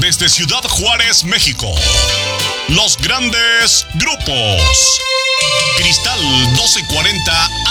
Desde Ciudad Juárez, México, los grandes grupos. Cristal 1240